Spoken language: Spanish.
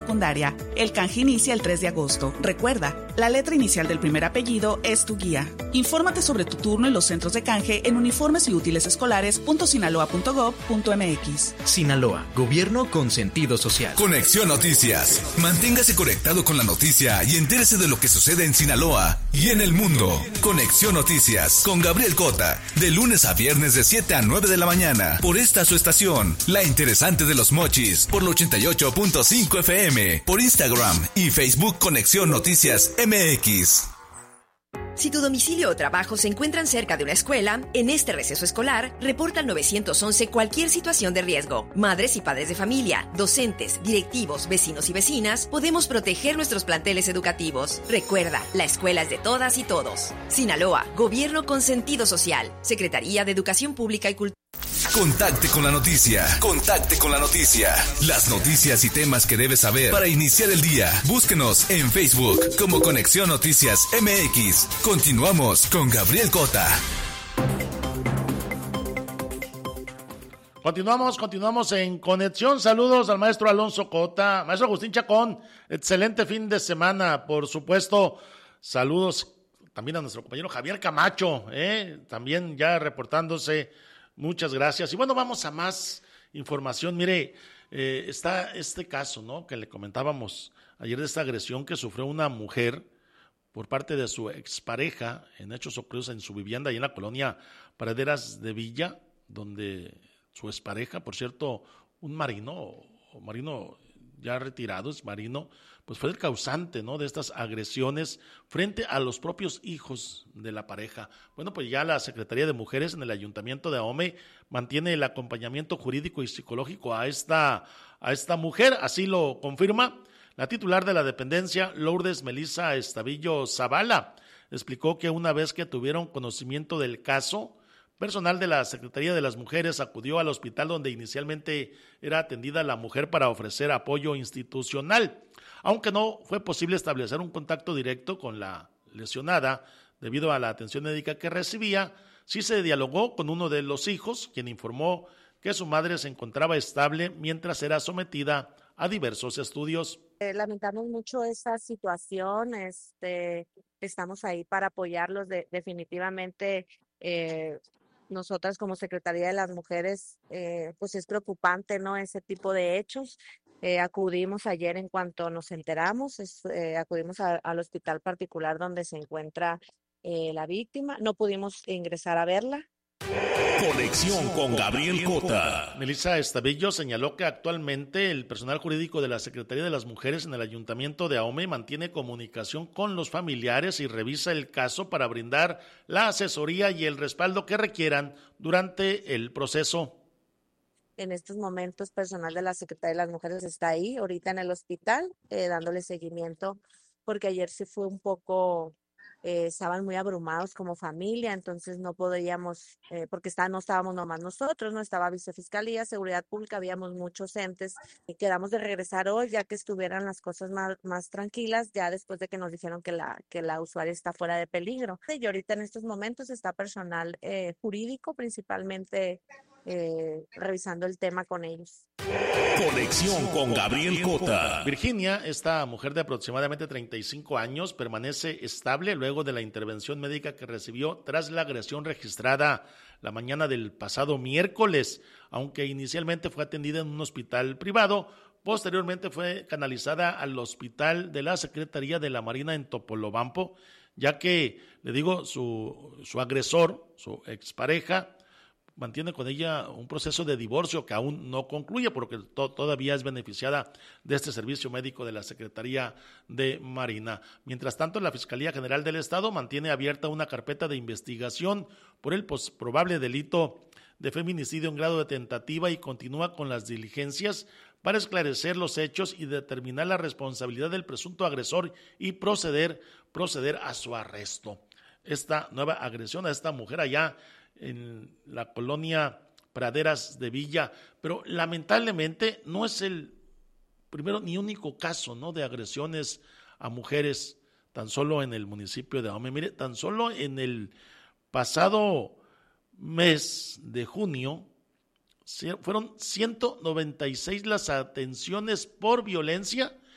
secundaria. El canje inicia el 3 de agosto. Recuerda, la letra inicial del primer apellido es tu guía. Infórmate sobre tu turno en los centros de canje en uniformes y útiles escolares.sinaloa.gov.mx. Sinaloa, gobierno con sentido social. Conexión Noticias. Manténgase conectado con la noticia y entérese de lo que sucede en Sinaloa y en el mundo. Conexión Noticias con Gabriel Cota, de lunes a viernes de 7 a 9 de la mañana, por esta su estación, La Interesante de los Mochis, por el 88.5 FM, por Instagram y Facebook Conexión Noticias MX. Si tu domicilio o trabajo se encuentran cerca de una escuela, en este receso escolar, reporta al 911 cualquier situación de riesgo. Madres y padres de familia, docentes, directivos, vecinos y vecinas, podemos proteger nuestros planteles educativos. Recuerda, la escuela es de todas y todos. Sinaloa, Gobierno con sentido social. Secretaría de Educación Pública y Cultura. Contacte con la noticia. Contacte con la noticia. Las noticias y temas que debes saber para iniciar el día. Búsquenos en Facebook como Conexión Noticias MX. Continuamos con Gabriel Cota. Continuamos en Conexión. Saludos al maestro Alonso Cota, maestro Agustín Chacón. Excelente fin de semana, por supuesto. Saludos también a nuestro compañero Javier Camacho, también ya reportándose. Muchas gracias. Y bueno, vamos a más información. Mire, está este caso, ¿no?, que le comentábamos ayer, de esta agresión que sufrió una mujer por parte de su expareja en hechos ocurridos en su vivienda, ahí en la colonia Praderas de Villa, donde su expareja, por cierto, un marino ya retirado, es marino, pues fue el causante, ¿no?, de estas agresiones frente a los propios hijos de la pareja. Bueno, pues ya la Secretaría de Mujeres en el Ayuntamiento de Ahome mantiene el acompañamiento jurídico y psicológico a esta mujer, así lo confirma la titular de la dependencia, Lourdes Melissa Estavillo Zavala. Explicó que una vez que tuvieron conocimiento del caso, personal de la Secretaría de las Mujeres acudió al hospital donde inicialmente era atendida la mujer para ofrecer apoyo institucional. Aunque no fue posible establecer un contacto directo con la lesionada debido a la atención médica que recibía, sí se dialogó con uno de los hijos, quien informó que su madre se encontraba estable mientras era sometida a diversos estudios. Lamentamos mucho esta situación, estamos ahí para apoyarlos definitivamente. Nosotras como Secretaría de las Mujeres, pues es preocupante, ¿no?, ese tipo de hechos. Acudimos ayer en cuanto nos enteramos, acudimos al hospital particular donde se encuentra la víctima. No pudimos ingresar a verla. Conexión con Gabriel Cota. Melissa Estavillo señaló que actualmente el personal jurídico de la Secretaría de las Mujeres en el Ayuntamiento de Ahome mantiene comunicación con los familiares y revisa el caso para brindar la asesoría y el respaldo que requieran durante el proceso. En estos momentos, personal de la Secretaría de las Mujeres está ahí, ahorita en el hospital, dándole seguimiento, porque ayer sí fue un poco... estaban muy abrumados como familia, entonces no podíamos, porque no estábamos nomás nosotros, no estaba Vicefiscalía, Seguridad Pública, habíamos muchos entes, y quedamos de regresar hoy ya que estuvieran las cosas más tranquilas, ya después de que nos dijeron que la usuaria está fuera de peligro. Y ahorita en estos momentos está personal jurídico, principalmente revisando el tema con ellos. Conexión con Gabriel Cota. Virginia, esta mujer de aproximadamente 35 años, permanece estable luego de la intervención médica que recibió tras la agresión registrada la mañana del pasado miércoles. Aunque inicialmente fue atendida en un hospital privado, posteriormente fue canalizada al hospital de la Secretaría de la Marina en Topolobampo, ya que, le digo, su agresor, su expareja, mantiene con ella un proceso de divorcio que aún no concluye porque todavía es beneficiada de este servicio médico de la Secretaría de Marina. Mientras tanto, la Fiscalía General del Estado mantiene abierta una carpeta de investigación por el probable delito de feminicidio en grado de tentativa y continúa con las diligencias para esclarecer los hechos y determinar la responsabilidad del presunto agresor y proceder a su arresto. Esta nueva agresión a esta mujer allá en la colonia Praderas de Villa, pero lamentablemente no es el primero ni único caso, ¿no?, de agresiones a mujeres tan solo en el municipio de Ahome. Mire, tan solo en el pasado mes de junio fueron 196 las atenciones por violencia